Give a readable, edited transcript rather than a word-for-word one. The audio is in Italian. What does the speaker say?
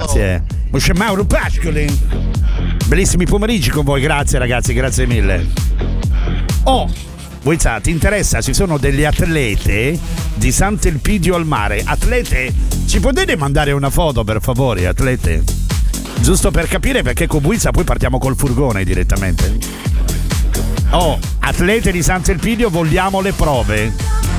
grazie. C'è Mauro Pascoli. Bellissimi pomeriggi con voi, grazie ragazzi, grazie mille. Oh, voi sa, ti interessa? Ci sono delle atlete di Sant'Elpidio al mare. Atlete, ci potete mandare una foto per favore, atlete? Giusto per capire, perché con Buizza poi partiamo col furgone direttamente. Oh, atlete di Sant'Elpidio, vogliamo le prove.